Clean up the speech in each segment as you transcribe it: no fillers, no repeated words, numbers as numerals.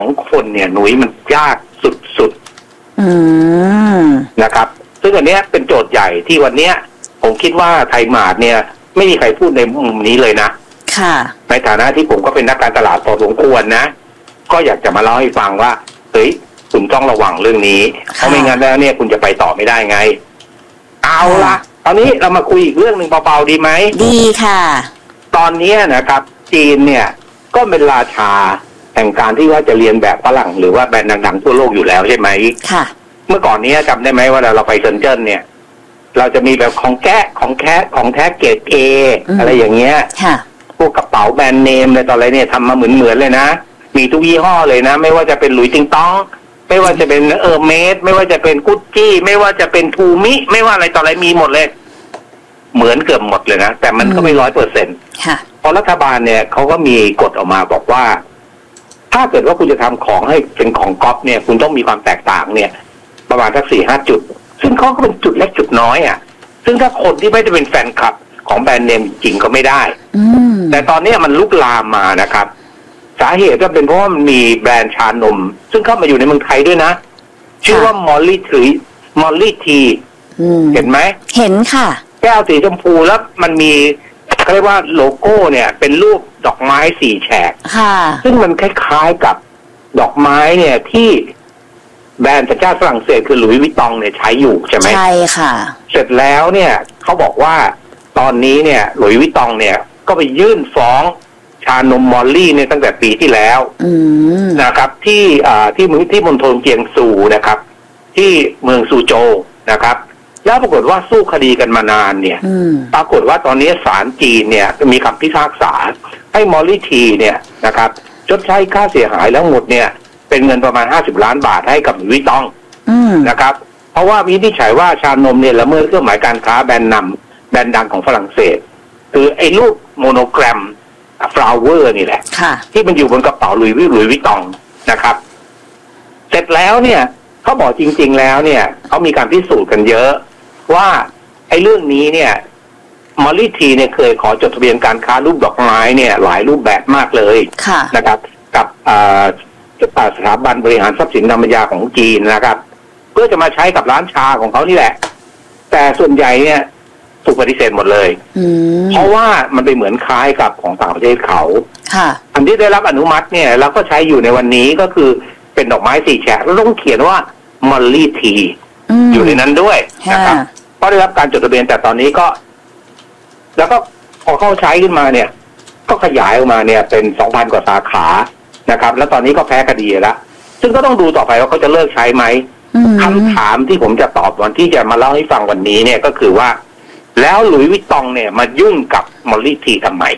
ของคนเนี่ยหนุ่ยมันยากสุดๆนะครับซึ่งอันเนี้ยเป็นโจทย์ใหญ่ที่วันเนี้ยผมคิดว่าไทยมาร์ทเนี่ยไม่มีใครพูดในมุมนี้เลยนะค่ะในฐานะที่ผมก็เป็นนักการตลาดพอสมควรนะก็อยากจะมาเล่าให้ฟังว่าเฮ้ยคุณต้องระวังเรื่องนี้เพราะไม่งั้นแล้วเนี่ยคุณจะไปต่อไม่ได้ไงเอาละตอนนี้เรามาคุยอีกเรื่องหนึ่งเบาๆดีไหมดีค่ะตอนนี้นะครับจีนเนี่ยก็เป็นราชาแห่งการที่ว่าจะเรียนแบบฝรั่งหรือว่าแบรนด์ดังๆทั่วโลกอยู่แล้วใช่ไหมค่ะเมื่อก่อนนี้จำได้ไหมว่าเราไปเซินเจิ้นเนี่ยเราจะมีแบบของแท้เกรดเออะไรอย่างเงี้ยค่ะพวกกระเป๋าแบรนด์เนมอะไรต่ออะไรเนี่ยทำมาเหมือนเลยนะมีทุกยี่ห้อเลยนะไม่ว่าจะเป็นหลุยส์ติงตองไม่ว่าจะเป็นเมสไม่ว่าจะเป็นกุชชี่ไม่ว่าจะเป็นทูมิไม่ว่าอะไรต่ออะไรมีหมดเลยเหมือนเกือบหมดเลยนะแต่มันก็ไม่100%ค่ะพอรัฐบาลเนี่ยเขาก็มีกฎออกมาบอกว่าถ้าเกิดว่าคุณจะทำของให้เป็นของก๊อปเนี่ยคุณต้องมีความแตกต่างเนี่ยประมาณสัก 4-5 จุดซึ่งเขาก็เป็นจุดเล็กจุดน้อยอ่ะซึ่งถ้าคนที่ไม่ได้เป็นแฟนคลับของแบรนด์เนมจริงก็ไม่ได้แต่ตอนนี้มันลุกลามมานะครับสาเหตุก็เป็นเพราะว่ามันมีแบรนด์ชานมซึ่งเข้ามาอยู่ในเมืองไทยด้วยนะชื่อว่ามอลลี่ทีเห็นไหมเห็นค่ะแก้วสีชมพูแล้วมันมีเรียกว่าโลโก้เนี่ยเป็นรูปดอกไม้4 แฉกค่ะซึ่งมันคล้ายๆกับดอกไม้เนี่ยที่แบรนด์สัญชาติฝรั่งเศสคือหลุยส์วิตตองเนี่ยใช้อยู่ใช่ไหมใช่ค่ะเสร็จแล้วเนี่ยเขาบอกว่าตอนนี้เนี่ยหลุยส์วิตตองเนี่ยก็ไปยื่นฟ้องชานมมอลลี่เนี่ยตั้งแต่ปีที่แล้วนะครับที่มณฑลเจียงซูนะครับที่เมืองซูโจวนะครับแล้วปรากฏว่าสู้คดีกันมานานเนี่ยปรากฏว่าตอนนี้ศาลจีนเนี่ยมีคำพิพากษาให้มอลลี่ทีเนี่ยนะครับชดใช้ค่าเสียหายทั้งหมดเนี่ยเป็นเงินประมาณ50 ล้านบาทให้กับหลุยส์วิตตองนะครับเพราะว่าวินิจฉัยว่าชานมเนี่ยละเมิดเครื่องหมายการค้าแบรนด์ดังของฝรั่งเศสคือไอ้รูปโมโนแกรมฟลาวเวอร์นี่แหละที่มันอยู่บนกระเป๋าหลุยส์วิตตองนะครับเสร็จแล้วเนี่ยเขาบอกจริงๆแล้วเนี่ยเขามีการพิสูจน์กันเยอะว่าไอ้เรื่องนี้เนี่ยมอลลี่ทีเนี่ยเคยขอจดทะเบียนการค้ารูปดอกไม้เนี่ยหลายรูปแบบมากเลยนะครับกับสถาบันบริหารทรัพย์สินทางปัญญาของจีนนะครับเพื่อจะมาใช้กับร้านชาของเขานี่แหละแต่ส่วนใหญ่เนี่ยถูกปฏิเสธหมดเลยเพราะว่ามันไปเหมือนคล้ายกับของต่างประเทศเขาอันที่ได้รับอนุมัติเนี่ยแล้วก็ใช้อยู่ในวันนี้ก็คือเป็นดอกไม้4 แฉกแล้วต้องเขียนว่ามอลลี่ทีอยู่ในนั้นด้วยนะครับก็ได้รับการจดทะเบียนแต่ตอนนี้ก็แล้วก็พอเข้าใช้ขึ้นมาเนี่ยก็ขยายออกมาเนี่ยเป็น 2,000 กว่าสาขานะครับแล้วตอนนี้ก็แพ้คดีแล้วซึ่งก็ต้องดูต่อไปว่าเขาจะเลิกใช้ไหมคำถามที่ผมจะตอบวันที่จะมาเล่าให้ฟังวันนี้เนี่ยก็คือว่าแล้วหลุยส์วิตตองเนี่ยมายุ่งกับมอลลี่ทีทำไม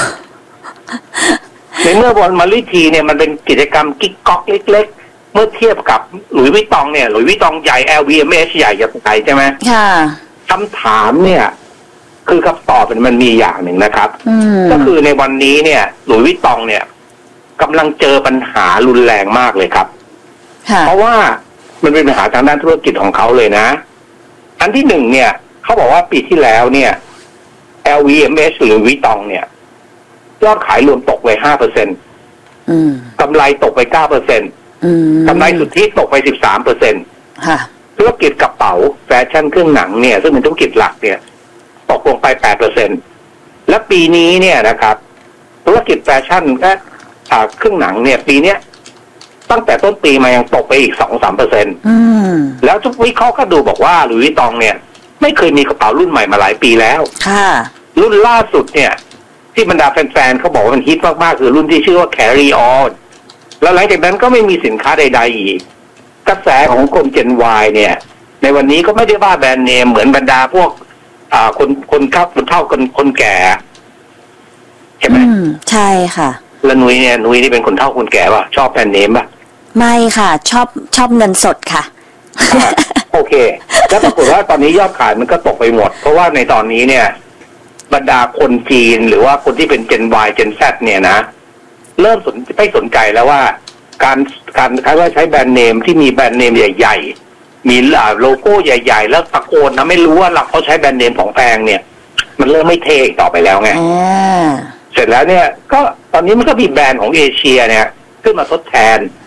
ในเมื่อบนมอลลี่ทีเนี่ยมันเป็นกิจกรรมกิ๊กก๊อกเล็กๆเมื่อเทียบกับหลุยส์วิตตองเนี่ยหลุยส์วิตตองใหญ่ LVMH ใหญ่จะไปใช่ไหมค่ะคำถามเนี่ยคือคำตอบมันมีอย่างหนึ่งนะครับก็คือในวันนี้เนี่ยหลุยส์วิตตองเนี่ยกำลังเจอปัญหารุนแรงมากเลยครับเพราะว่ามันเป็นปัญหาทางด้านธุรกิจของเขาเลยนะอันที่1เนี่ยเขาบอกว่าปีที่แล้วเนี่ย LVMH หรือวิตตองเนี่ยยอดขายรวมตกไป 5% กำไรตกไป 9% กำไรสุทธิตกไป 13%ธุรกิจกระเป๋าแฟชั่นเครื่องหนังเนี่ยซึ่งเป็นธุรกิจหลักเนี่ยตกลงไป 8% และปีนี้เนี่ยนะครับธุรกิจแฟชั่นและเครื่องหนังเนี่ยปีนี้ตั้งแต่ต้นปีมายังตกไปอีก 2-3% แล้วทุกวิเคราะห์ก็ดูบอกว่าหลุยส์วิตตองเนี่ยไม่เคยมีกระเป๋ารุ่นใหม่มาหลายปีแล้วรุ่นล่าสุดเนี่ยที่บรรดาแฟนๆเขาบอกว่ามันฮิตมากๆคือรุ่นที่ชื่อว่า Carry On แล้วหลังจากนั้นก็ไม่มีสินค้าใดๆอีกกระแสของคน Gen Y เนี่ยในวันนี้ก็ไม่ได้ว่าแบรนด์เนมเหมือนบรรดาพวกคนเฒ่าคนแก่ใช่ไหมใช่ค่ะแล้วนุ้ยนี่เป็นคนเฒ่าคนแก่ป่ะชอบแบรนด์เนมป่ะไม่ค่ะชอบเงินสดค่ะโอเคแล้วปรากฏว่าตอนนี้ยอดขายมันก็ตกไปหมดเพราะว่าในตอนนี้เนี่ยบรรดาคนจีนหรือว่าคนที่เป็น Gen Y Gen Z เนี่ยนะเริ่มไม่สนใจแล้วว่าการใช้ว่าใช้แบรนด์เนมที่มีแบรนด์เนมใหญ่ๆมีโลโก้ใหญ่ๆแล้วตะโกนนะไม่รู้ว่าเขาใช้แบรนด์เนมของแพงเนี่ยมันเริ่มไม่เท่ต่อไปแล้วไงเสร็จแล้วเนี่ยก็ตอนนี้มันก็มีแบรนด์ของเอเชียเนี่ยขึ้นมาทดแทน